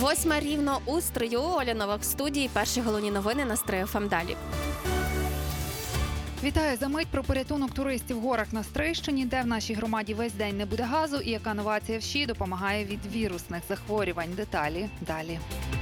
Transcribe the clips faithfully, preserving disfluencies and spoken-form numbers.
Восьма рівно у Стрию. Оля Новак в студії. Перші головні новини на Стрий еф ем далі. Вітаю за мить про порятунок туристів в горах на Стрийщині, де в нашій громаді весь день не буде газу і яка новація в ЩІ допомагає від вірусних захворювань. Деталі далі.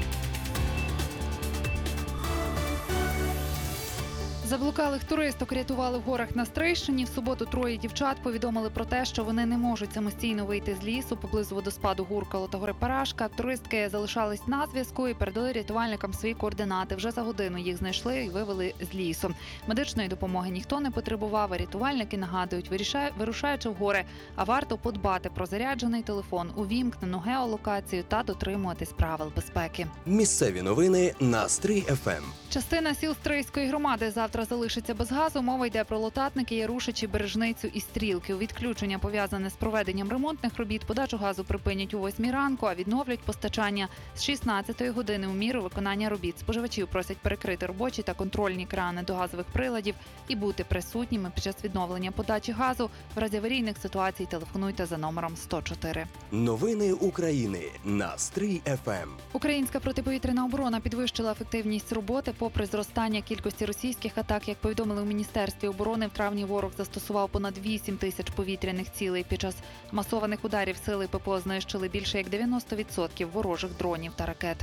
Заблукалих туристок рятували в горах на Стрийщині. В суботу троє дівчат повідомили про те, що вони не можуть самостійно вийти з лісу поблизу водоспаду Гуркало та гори Парашка. Туристки залишались на зв'язку і передали рятувальникам свої координати. Вже за годину їх знайшли і вивели з лісу. Медичної допомоги ніхто не потребував, а рятувальники нагадують, вирушаючи в гори, а варто подбати про заряджений телефон, увімкнену геолокацію та дотримуватись правил безпеки. Місцеві новини на Стрий еф ем. Частина сіл Стрийської громади завтра залишиться без газу. Мова йде про Лотатники, Ярушичі, Бережницю і Стрілки. У відключення, пов'язане з проведенням ремонтних робіт, подачу газу припинять о восьмій ранку, а відновлять постачання з шістнадцятої години у міру виконання робіт. Споживачів просять перекрити робочі та контрольні крани до газових приладів і бути присутніми під час відновлення подачі газу. В разі аварійних ситуацій телефонуйте за номером сто чотири. Новини України на Стрий еф ем. Українська протиповітряна оборона підвищила ефективність роботи попри зростання кількості російських атак. Як повідомили у Міністерстві оборони, в травні ворог застосував понад вісім тисяч повітряних цілей. Під час масованих ударів сили ППО знищили більше як дев'яносто відсотків ворожих дронів та ракет.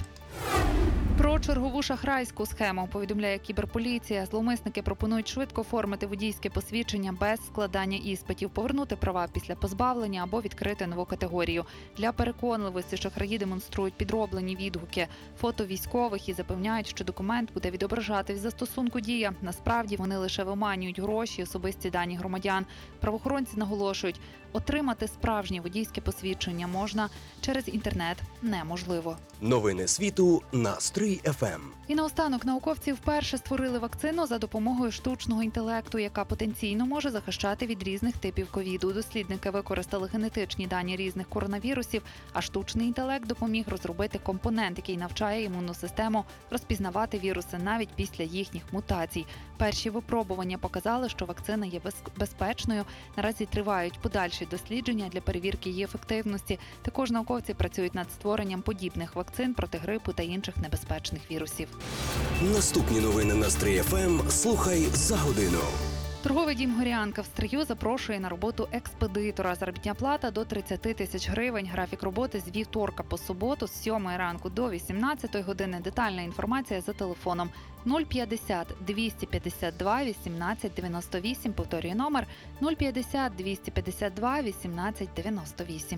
Про чергову шахрайську схему повідомляє кіберполіція. Зловмисники пропонують швидко оформити водійське посвідчення без складання іспитів, повернути права після позбавлення або відкрити нову категорію. Для переконливості шахраї демонструють підроблені відгуки, фото військових і запевняють, що документ буде відображати в застосунку «Дія». Насправді вони лише виманюють гроші, особисті дані громадян. Правоохоронці наголошують, отримати справжнє водійське посвідчення можна через інтернет неможливо. Новини світу на Стрий еф ем. І наостанок науковці вперше створили вакцину за допомогою штучного інтелекту, яка потенційно може захищати від різних типів ковіду. Дослідники використали генетичні дані різних коронавірусів, а штучний інтелект допоміг розробити компонент, який навчає імунну систему розпізнавати віруси навіть після їхніх мутацій. Перші випробування показали, що вакцина є безпечною. Наразі тривають подальші дослідження для перевірки її ефективності. Також науковці працюють над створенням подібних вакцин проти грипу та інших небезпечних вірусів. Наступні новини на Стрий еф ем слухай за годину. Торговий дім «Горянка» в Стрию запрошує на роботу експедитора. Заробітна плата до тридцять тисяч гривень. Графік роботи з вівторка по суботу з сьомої ранку до вісімнадцятої години. Детальна інформація за телефоном нуль п'ятдесят двісті п'ятдесят два вісімнадцять дев'яносто вісім. Повторюю номер нуль п'ятдесят двісті п'ятдесят два вісімнадцять дев'яносто вісім.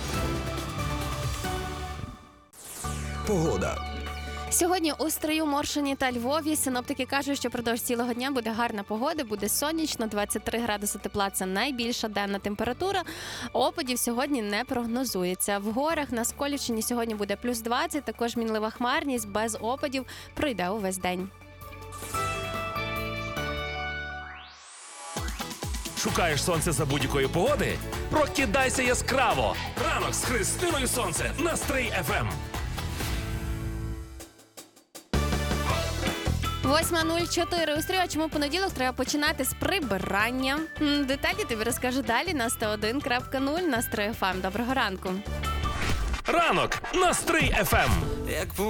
Погода. Сьогодні у Стрию, Моршині та Львові синоптики кажуть, що впродовж цілого дня буде гарна погода, буде сонячно, двадцять три градуси тепла – це найбільша денна температура. Опадів сьогодні не прогнозується. В горах на Сколівщині сьогодні буде плюс двадцять, також мінлива хмарність, без опадів пройде увесь день. Шукаєш сонце за будь-якої погоди? Прокидайся яскраво! Ранок з Христиною Сонце на Стрий еф ем. восьма нуль чотири. У Стрию, чому понеділок треба починати з прибирання. Деталі тобі розкажу далі на сто один крапка нуль на Стрий еф ем. Доброго ранку. Ранок на Стрий еф ем.